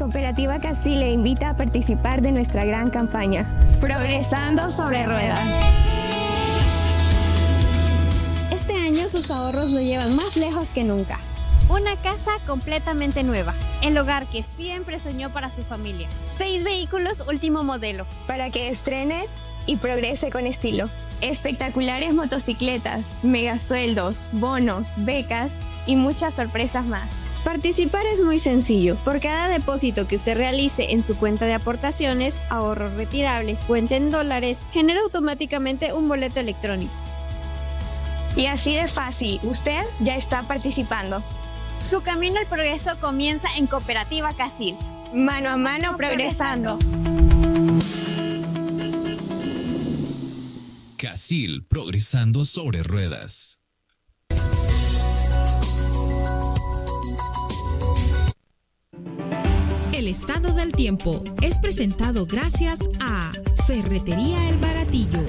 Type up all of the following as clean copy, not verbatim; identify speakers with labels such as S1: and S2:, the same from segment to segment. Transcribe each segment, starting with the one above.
S1: Cooperativa Casil le invita a participar de nuestra gran campaña, Progresando sobre Ruedas.
S2: Este año sus ahorros lo llevan más lejos que nunca. Una casa completamente nueva, el hogar que siempre soñó para su familia. 6 vehículos último modelo,
S1: para que estrene y progrese con estilo. Espectaculares motocicletas, megasueldos, bonos, becas y muchas sorpresas más.
S2: Participar es muy sencillo. Por cada depósito que usted realice en su cuenta de aportaciones, ahorros retirables, cuenta en dólares, genera automáticamente un boleto electrónico.
S1: Y así de fácil, usted ya está participando.
S2: Su camino al progreso comienza en Cooperativa Casil.
S1: Mano a mano progresando.
S3: Casil, progresando sobre ruedas.
S4: El estado del tiempo es presentado gracias a Ferretería El Baratillo.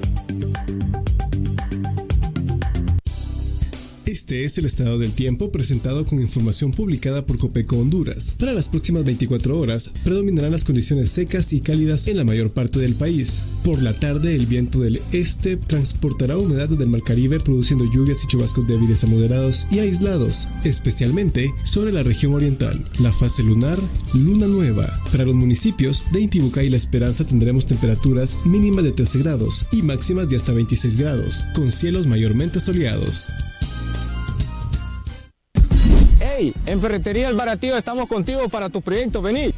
S5: Este es el estado del tiempo presentado con información publicada por Copeco Honduras. Para las próximas 24 horas predominarán las condiciones secas y cálidas en la mayor parte del país. Por la tarde, el viento del este transportará humedad desde el Mar Caribe, produciendo lluvias y chubascos débiles a moderados y aislados, especialmente sobre la región oriental. La fase lunar, luna nueva. Para los municipios de Intibucá y La Esperanza tendremos temperaturas mínimas de 13 grados y máximas de hasta 26 grados, con cielos mayormente soleados.
S6: Hey, en Ferretería El Baratillo estamos contigo para tu proyecto, vení.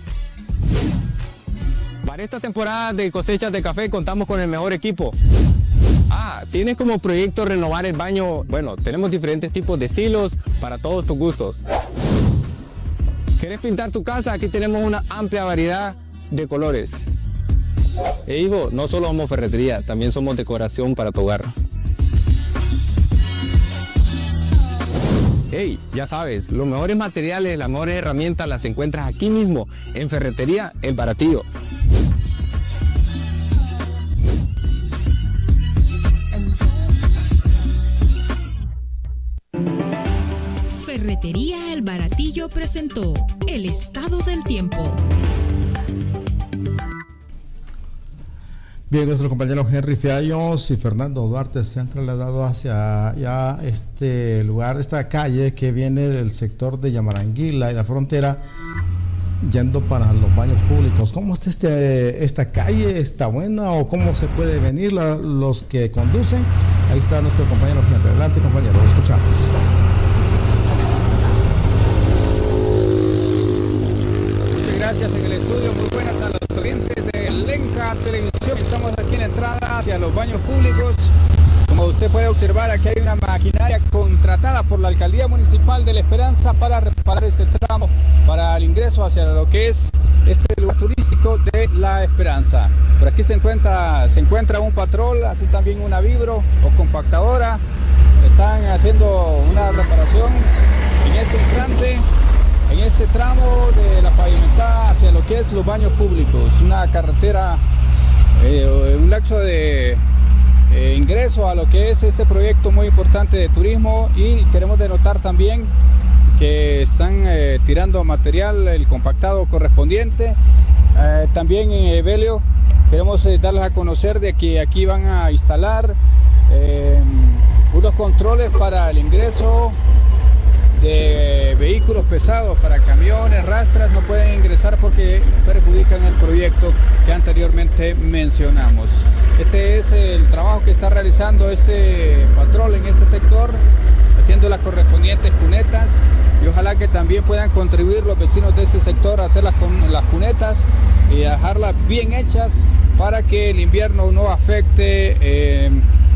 S6: Para esta temporada de cosechas de café contamos con el mejor equipo. ¿Tienes como proyecto renovar el baño? Bueno, tenemos diferentes tipos de estilos para todos tus gustos. ¿Quieres pintar tu casa? Aquí tenemos una amplia variedad de colores. Hijo, no solo somos ferretería, también somos decoración para tu hogar. Hey, ya sabes, los mejores materiales, las mejores herramientas las encuentras aquí mismo, en Ferretería El Baratillo.
S4: Ferretería El Baratillo presentó el estado del tiempo.
S7: Bien, nuestros compañeros Henry Fiallos y Fernando Duarte se han trasladado hacia ya este lugar, esta calle que viene del sector de Yamaranguila y la frontera, yendo para los baños públicos. ¿Cómo está esta calle? ¿Está buena o cómo se puede venir los que conducen? Ahí está nuestro compañero Henry. Adelante, compañero, lo escuchamos.
S8: Gracias en el estudio, muy buenas a los oyentes de Lenca Televisión. Estamos aquí en la entrada hacia los baños públicos. Como usted puede observar, aquí hay una maquinaria contratada por la Alcaldía Municipal de La Esperanza para reparar este tramo, para el ingreso hacia lo que es este lugar turístico de La Esperanza. Por aquí se encuentra un patrol, así también una vibro o compactadora. Están haciendo una reparación en este instante, en este tramo de la pavimentada hacia lo que es los baños públicos. Una carretera, un lapso de ingreso a lo que es este proyecto muy importante de turismo, y queremos denotar también que están tirando material, el compactado correspondiente. También en Evelio queremos darles a conocer de que aquí van a instalar unos controles para el ingreso de vehículos pesados, para camiones, rastras, no pueden ingresar porque perjudican el proyecto que anteriormente mencionamos. Este es el trabajo que está realizando este patrol en este sector, haciendo las correspondientes cunetas, y ojalá que también puedan contribuir los vecinos de ese sector a hacer las cunetas y dejarlas bien hechas para que el invierno no afecte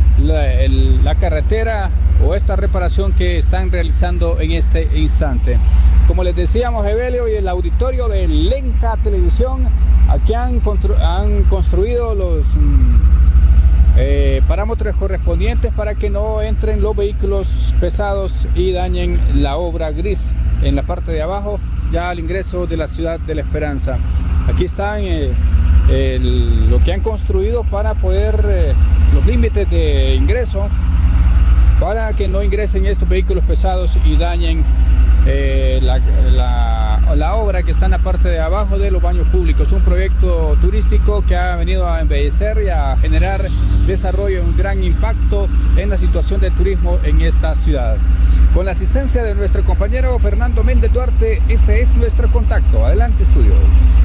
S8: la carretera o esta reparación que están realizando en este instante. Como les decíamos, Evelio y el auditorio de Lenca Televisión, aquí han construido los parámetros correspondientes para que no entren los vehículos pesados y dañen la obra gris en la parte de abajo, ya al ingreso de la ciudad de La Esperanza. Aquí están lo que han construido para poder los límites de ingreso, para que no ingresen estos vehículos pesados y dañen la obra que está en la parte de abajo de los baños públicos. Un proyecto turístico que ha venido a embellecer y a generar desarrollo, un gran impacto en la situación de turismo en esta ciudad. Con la asistencia de nuestro compañero Fernando Méndez Duarte, este es nuestro contacto. Adelante, estudios.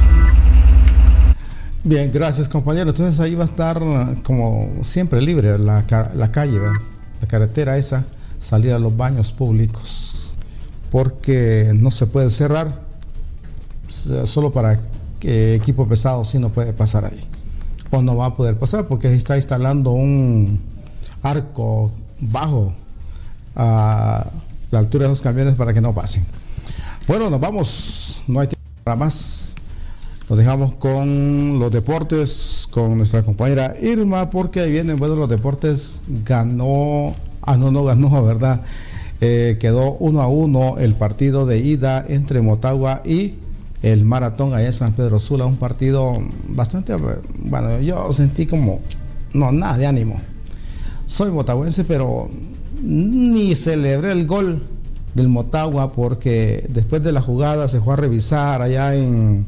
S7: Bien, gracias, compañero. Entonces ahí va a estar como siempre libre la calle, ¿verdad? La carretera esa, salir a los baños públicos, porque no se puede cerrar, solo para que equipo pesado sí no puede pasar ahí, o no va a poder pasar porque se está instalando un arco bajo a la altura de los camiones para que no pasen. Bueno, nos vamos, no hay tiempo para más. Nos dejamos con los deportes, con nuestra compañera Irma, porque ahí vienen buenos los deportes. No ganó, ¿verdad? Quedó 1-1 el partido de ida entre Motagua y el Maratón allá en San Pedro Sula. Un partido bastante, bueno, yo sentí como, nada de ánimo. Soy motahuense, pero ni celebré el gol del Motagua, porque después de la jugada se fue a revisar allá en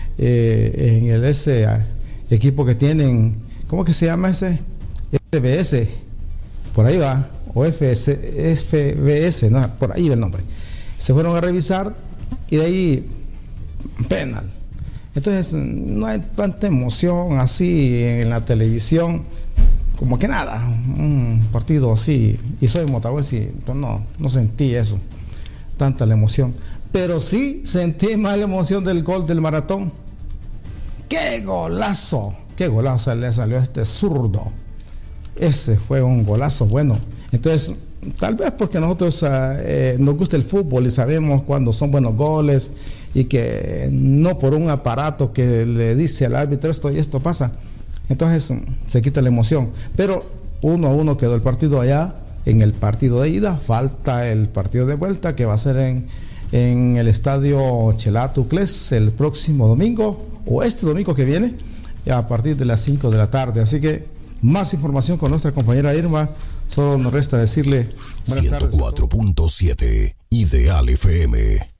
S7: ese equipo que tienen, ¿cómo que se llama ese? SBS, por ahí va, o FBS, no, por ahí va el nombre. Se fueron a revisar y de ahí penal. Entonces no hay tanta emoción así en la televisión, como que nada, un partido así, y soy motagüense, pues no sentí eso, tanta la emoción, pero sí sentí más la emoción del gol del Maratón. ¡Qué golazo le salió a este zurdo! Ese fue un golazo bueno. Entonces, tal vez porque nosotros nos gusta el fútbol y sabemos cuando son buenos goles, y que no por un aparato que le dice al árbitro esto y esto pasa, entonces se quita la emoción. Pero 1-1 quedó el partido allá en el partido de ida. Falta el partido de vuelta, que va a ser en el estadio Chelatucles el próximo domingo, o este domingo que viene, a partir de las 5 de la tarde. Así que más información con nuestra compañera Irma. Solo nos resta decirle buenas tardes.
S3: 104.7 Ideal FM.